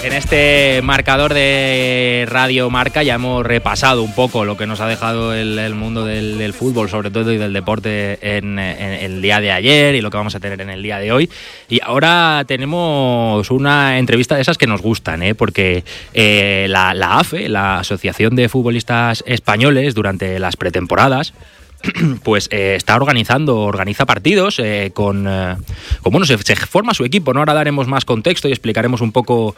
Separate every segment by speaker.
Speaker 1: en este marcador de Radio Marca ya hemos repasado un poco lo que nos ha dejado el mundo del fútbol, sobre todo, y del deporte en el día de ayer y lo que vamos a tener en el día de hoy. Y ahora tenemos una entrevista de esas que nos gustan, porque la AFE, la Asociación de Futbolistas Españoles, durante las pretemporadas, pues organiza partidos bueno, se forma su equipo, ¿no? Ahora daremos más contexto y explicaremos un poco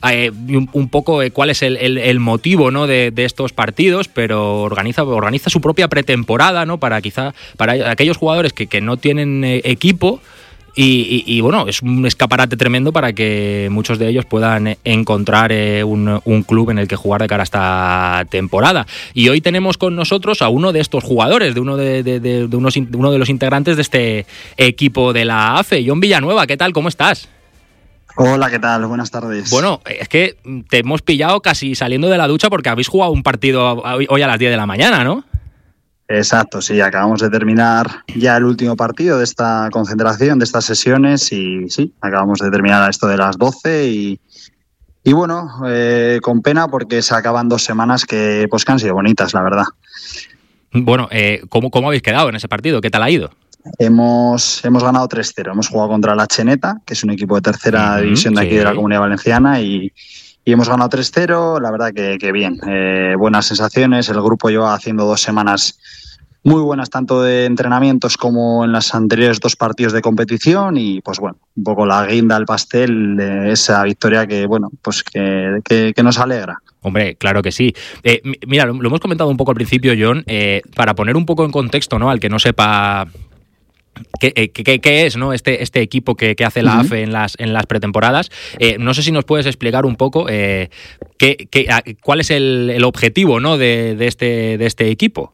Speaker 1: cuál es el motivo, ¿no? de estos partidos, pero organiza su propia pretemporada, ¿no? Para aquellos jugadores que no tienen equipo. Y bueno, es un escaparate tremendo para que muchos de ellos puedan encontrar un club en el que jugar de cara a esta temporada. Y hoy tenemos con nosotros a uno de estos jugadores, de uno de los integrantes de este equipo de la AFE, Jon Villanueva. ¿Qué tal? ¿Cómo estás?
Speaker 2: Hola, ¿qué tal? Buenas tardes.
Speaker 1: Bueno, es que te hemos pillado casi saliendo de la ducha porque habéis jugado un partido hoy a las 10 de la mañana, ¿no?
Speaker 2: Exacto, sí, acabamos de terminar ya el último partido de esta concentración, de estas sesiones, y sí, acabamos de terminar esto de las 12 y bueno, con pena porque se acaban 2 semanas que han sido bonitas, la verdad.
Speaker 1: Bueno, ¿cómo habéis quedado en ese partido? ¿Qué tal ha ido?
Speaker 2: Hemos ganado 3-0, hemos jugado contra la Cheneta, que es un equipo de tercera división de aquí de la Comunidad Valenciana, y hemos ganado 3-0, la verdad que bien, buenas sensaciones. El grupo lleva haciendo 2 semanas muy buenas, tanto de entrenamientos como en las anteriores 2 partidos de competición, y pues bueno, un poco la guinda al pastel de esa victoria que bueno, pues que nos alegra.
Speaker 1: Hombre, claro que sí. Mira, lo hemos comentado un poco al principio, Jon, para poner un poco en contexto, ¿no? Al que no sepa ¿Qué es, ¿no? este equipo que hace la AFE en las pretemporadas? No sé si nos puedes explicar un poco cuál es el objetivo, ¿no? de este equipo.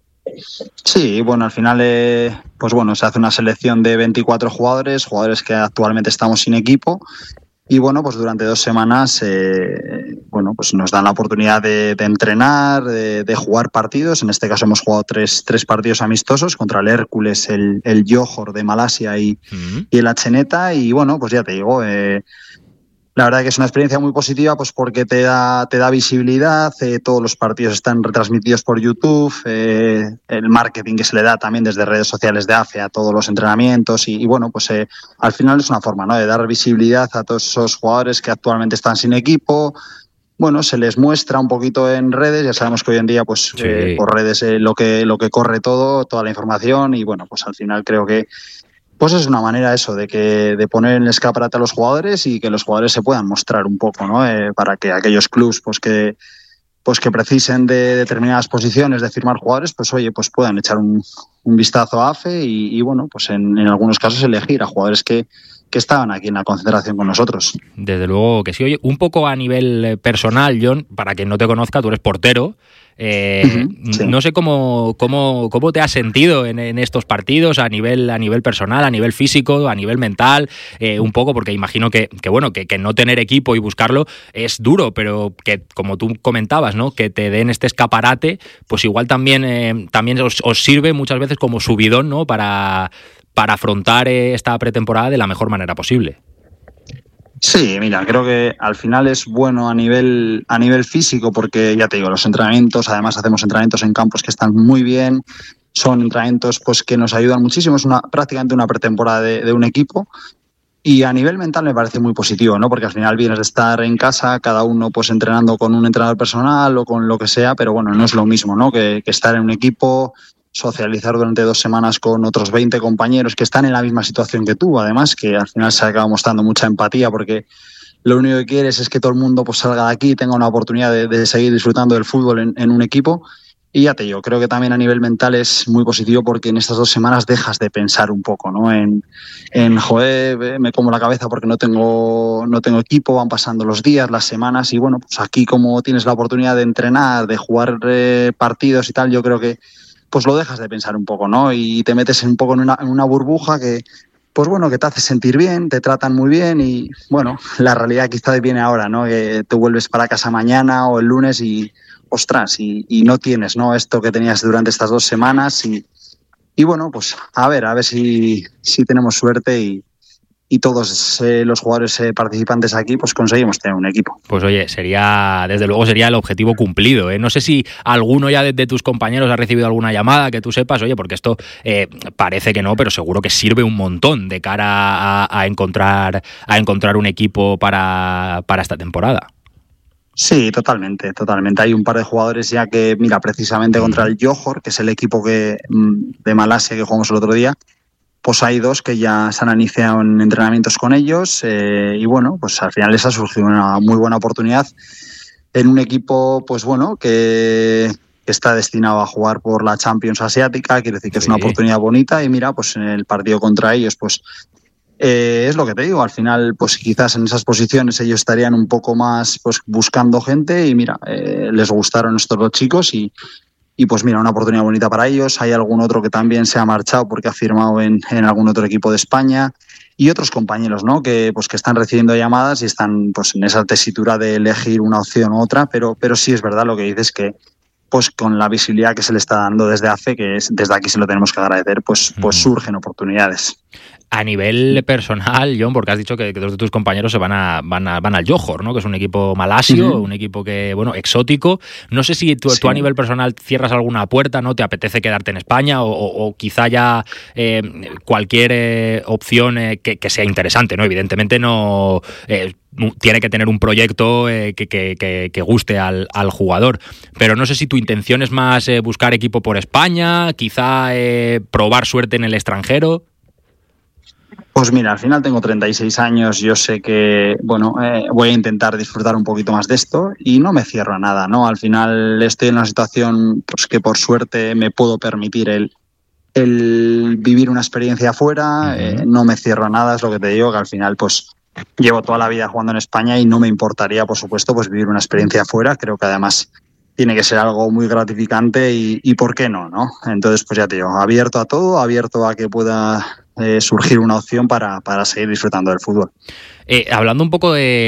Speaker 2: Sí, bueno, al final pues bueno, se hace una selección de 24 jugadores que actualmente estamos sin equipo. Y bueno, pues durante 2 semanas bueno, pues nos dan la oportunidad de entrenar, de jugar partidos. En este caso hemos jugado 3 partidos amistosos contra el Hércules, el Johor de Malasia y el Cheneta. Y bueno, pues ya te digo, la verdad que es una experiencia muy positiva, pues porque te da visibilidad, todos los partidos están retransmitidos por YouTube, el marketing que se le da también desde redes sociales de AFE a todos los entrenamientos y bueno, pues al final es una forma, ¿no?, de dar visibilidad a todos esos jugadores que actualmente están sin equipo. Bueno, se les muestra un poquito en redes, ya sabemos que hoy en día pues sí, por redes lo que corre toda la información, y bueno, pues al final creo que pues es una manera eso de poner en el escaparate a los jugadores y que los jugadores se puedan mostrar un poco, ¿no? Para que aquellos clubs que precisen de determinadas posiciones, de firmar jugadores, pues oye, pues puedan echar un vistazo a AFE y bueno, pues en algunos casos elegir a jugadores que estaban aquí en la concentración con nosotros.
Speaker 1: Desde luego que sí. Oye, un poco a nivel personal, Jon, para quien no te conozca, tú eres portero. Sí. No sé cómo te has sentido en estos partidos a nivel personal, a nivel físico, a nivel mental, un poco, porque imagino que bueno, que no tener equipo y buscarlo es duro, pero que, como tú comentabas, ¿no?, que te den este escaparate, pues igual también os sirve muchas veces como subidón, ¿no?, para afrontar esta pretemporada de la mejor manera posible.
Speaker 2: Sí, mira, creo que al final es bueno a nivel físico, porque ya te digo, los entrenamientos, además hacemos entrenamientos en campos que están muy bien, son entrenamientos pues que nos ayudan muchísimo, es prácticamente una pretemporada de un equipo. Y a nivel mental me parece muy positivo, ¿no? Porque al final vienes de estar en casa, cada uno pues entrenando con un entrenador personal o con lo que sea, pero bueno, no es lo mismo, ¿no?, que estar en un equipo, socializar durante 2 semanas con otros 20 compañeros que están en la misma situación que tú, además, que al final se acaba mostrando mucha empatía, porque lo único que quieres es que todo el mundo pues salga de aquí y tenga una oportunidad de seguir disfrutando del fútbol en un equipo. Y ya te digo, creo que también a nivel mental es muy positivo, porque en estas 2 semanas dejas de pensar un poco, ¿no?, en joder, me como la cabeza porque no tengo equipo, van pasando los días, las semanas, y bueno, pues aquí como tienes la oportunidad de entrenar, de jugar partidos y tal, yo creo que pues lo dejas de pensar un poco, ¿no? Y te metes un poco en una burbuja que, pues bueno, que te hace sentir bien, te tratan muy bien y, bueno, la realidad quizás viene ahora, ¿no? Que te vuelves para casa mañana o el lunes y, ostras, y no tienes, ¿no?, esto que tenías durante estas 2 semanas y bueno, pues a ver si tenemos suerte y todos los jugadores participantes aquí, pues conseguimos tener un equipo.
Speaker 1: Pues oye, desde luego sería el objetivo cumplido, ¿eh? No sé si alguno ya de tus compañeros ha recibido alguna llamada que tú sepas, oye, porque esto parece que no, pero seguro que sirve un montón de cara a encontrar un equipo para esta temporada.
Speaker 2: Sí, totalmente. Hay un par de jugadores ya que, mira, precisamente contra el Johor, que es el equipo de Malasia que jugamos el otro día, pues hay 2 que ya se han iniciado en entrenamientos con ellos y bueno, pues al final les ha surgido una muy buena oportunidad en un equipo, pues bueno, que está destinado a jugar por la Champions Asiática, quiere decir que es una oportunidad bonita y mira, pues en el partido contra ellos, pues es lo que te digo, al final pues quizás en esas posiciones ellos estarían un poco más pues buscando gente y mira, les gustaron estos 2 chicos y pues mira, una oportunidad bonita para ellos. Hay algún otro que también se ha marchado porque ha firmado en algún otro equipo de España y otros compañeros, ¿no? Que están recibiendo llamadas y están pues en esa tesitura de elegir una opción u otra, pero sí es verdad lo que dices, que pues con la visibilidad que se le está dando desde AFE, que desde aquí se lo tenemos que agradecer, pues surgen oportunidades.
Speaker 1: A nivel personal, John, porque has dicho que 2 de tus compañeros se van al Johor, ¿no? Que es un equipo malasio, un equipo que, bueno, exótico. No sé si tú a nivel personal cierras alguna puerta, ¿no? ¿Te apetece quedarte en España o quizá ya cualquier opción que sea interesante, ¿no? Evidentemente no tiene que tener un proyecto que guste al jugador. Pero no sé si tu intención es más buscar equipo por España, quizá probar suerte en el extranjero.
Speaker 2: Pues mira, al final tengo 36 años, yo sé que, bueno, voy a intentar disfrutar un poquito más de esto y no me cierro a nada, ¿no? Al final estoy en una situación pues que por suerte me puedo permitir el vivir una experiencia afuera, no me cierro a nada, es lo que te digo, que al final pues llevo toda la vida jugando en España y no me importaría, por supuesto, pues vivir una experiencia afuera, creo que además tiene que ser algo muy gratificante y ¿por qué no? Entonces, pues ya te digo, abierto a todo, abierto a que pueda surgir una opción para seguir disfrutando del fútbol.
Speaker 1: Hablando un poco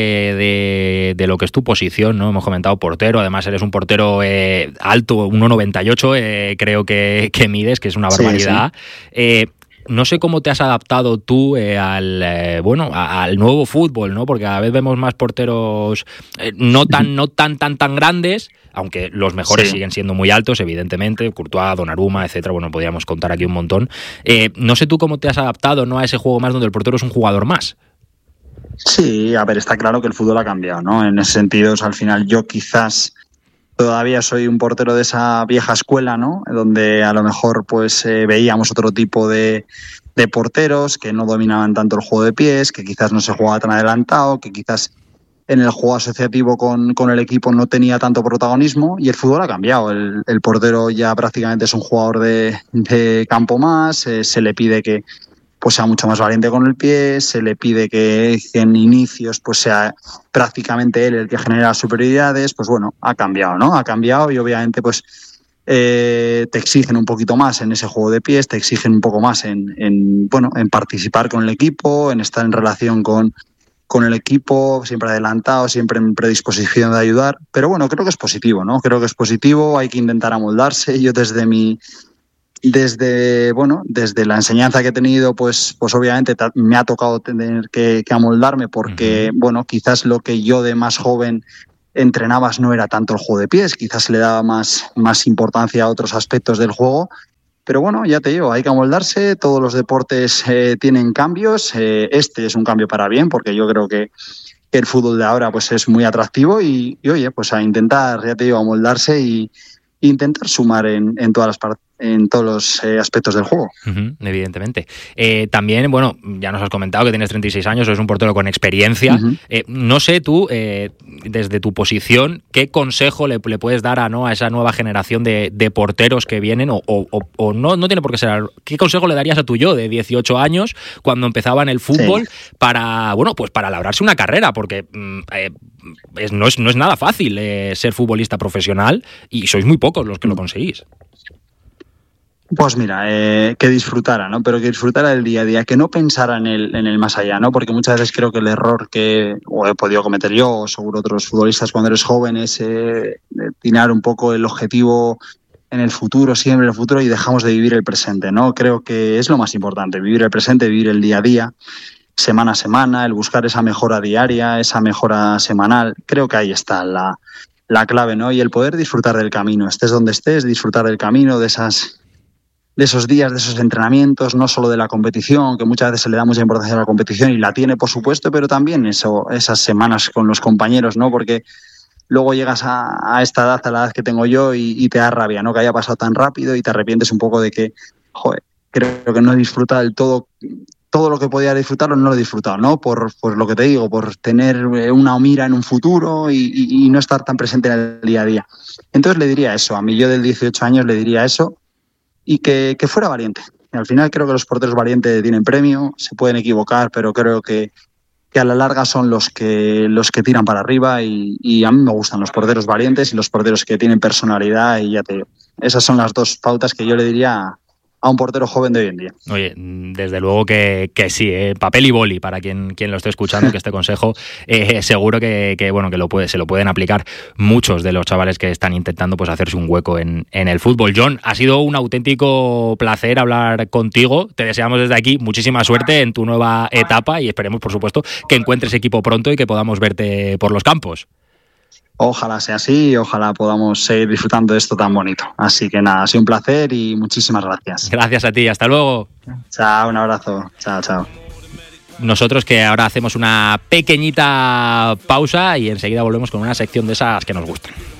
Speaker 1: de lo que es tu posición, ¿no? Hemos comentado portero, además eres un portero alto, 1,98 creo que mides, que es una barbaridad. Sí. No sé cómo te has adaptado tú al nuevo fútbol, ¿no? Porque cada vez vemos más porteros no tan grandes, aunque los mejores siguen siendo muy altos, evidentemente, Courtois, Donnarumma, etcétera. Bueno, podríamos contar aquí un montón. No sé tú cómo te has adaptado, ¿no? A ese juego más donde el portero es un jugador más.
Speaker 2: Sí, a ver, está claro que el fútbol ha cambiado, ¿no? En ese sentido, al final yo quizás todavía soy un portero de esa vieja escuela, ¿no? Donde a lo mejor pues veíamos otro tipo de porteros que no dominaban tanto el juego de pies, que quizás no se jugaba tan adelantado, que quizás en el juego asociativo con el equipo no tenía tanto protagonismo y el fútbol ha cambiado. El portero ya prácticamente es un jugador de campo más, se le pide que pues sea mucho más valiente con el pie, se le pide que en inicios pues sea prácticamente él el que genera superioridades. Pues bueno, ha cambiado, ¿no? Ha cambiado y obviamente pues te exigen un poquito más en ese juego de pies, te exigen un poco más en participar con el equipo, en estar en relación con el equipo, siempre adelantado, siempre en predisposición de ayudar. Pero bueno, creo que es positivo, ¿no? Creo que es positivo, hay que intentar amoldarse. Yo desde la enseñanza que he tenido, pues obviamente me ha tocado tener que amoldarme porque, bueno, quizás lo que yo de más joven entrenabas no era tanto el juego de pies, quizás se le daba más importancia a otros aspectos del juego. Pero bueno, ya te digo, hay que amoldarse, todos los deportes tienen cambios, este es un cambio para bien, porque yo creo que el fútbol de ahora pues es muy atractivo y oye, pues a intentar, ya te digo, amoldarse y intentar sumar en todas las partes, en todos los aspectos del juego.
Speaker 1: Evidentemente. También, bueno, ya nos has comentado que tienes 36 años, eres un portero con experiencia. No sé tú, desde tu posición, ¿qué consejo le puedes dar a esa nueva generación de porteros que vienen? O no tiene por qué ser. ¿Qué consejo le darías a tu yo de 18 años cuando empezaba en el fútbol para labrarse una carrera? Porque no es nada fácil ser futbolista profesional y sois muy pocos los que lo conseguís.
Speaker 2: Pues mira, que disfrutara, ¿no? Pero que disfrutara del día a día, que no pensara en el más allá, ¿no? Porque muchas veces creo que el error que he podido cometer yo, o seguro otros futbolistas cuando eres joven, es destinar un poco el objetivo en el futuro, siempre en el futuro, y dejamos de vivir el presente, ¿no? Creo que es lo más importante, vivir el presente, vivir el día a día. semana a semana, el buscar esa mejora diaria, esa mejora semanal. Creo que ahí está la clave, ¿no? Y el poder disfrutar del camino, estés donde estés, disfrutar del camino, de esos días, de esos entrenamientos, no solo de la competición, que muchas veces se le da mucha importancia a la competición y la tiene, por supuesto, pero también esas semanas con los compañeros, ¿no? Porque luego llegas a esta edad, a la edad que tengo yo, y te da rabia, ¿no? Que haya pasado tan rápido y te arrepientes un poco de que, joder, creo que no he disfrutado del todo lo que podía disfrutarlo, no lo he disfrutado, ¿no? Por lo que te digo, por tener una mira en un futuro y no estar tan presente en el día a día. Entonces le diría eso, a mí yo del 18 años le diría eso, y que fuera valiente. Al final creo que los porteros valientes tienen premio, se pueden equivocar, pero creo que a la larga son los que tiran para arriba, y a mí me gustan los porteros valientes y los porteros que tienen personalidad, y ya te digo, esas son las dos pautas que yo le diría a un portero joven de hoy en día.
Speaker 1: Oye, desde luego que sí, papel y boli para quien lo esté escuchando, que este consejo seguro que se lo pueden aplicar muchos de los chavales que están intentando pues hacerse un hueco en el fútbol. John, ha sido un auténtico placer hablar contigo. Te deseamos desde aquí muchísima suerte en tu nueva etapa y esperemos, por supuesto, que encuentres equipo pronto y que podamos verte por los campos.
Speaker 2: Ojalá sea así y ojalá podamos seguir disfrutando de esto tan bonito. Así que nada, ha sido un placer y muchísimas gracias.
Speaker 1: Gracias a ti, hasta luego.
Speaker 2: Chao, un abrazo. Chao, chao.
Speaker 1: Nosotros que ahora hacemos una pequeñita pausa y enseguida volvemos con una sección de esas que nos gustan.